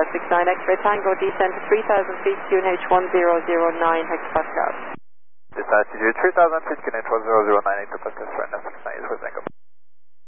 69 X-ray Tango, descend to 3,000 feet, QNH 1009 hectopascal. This altitude 3,000 feet, QNH 1009 hectopascal, surrender 69 is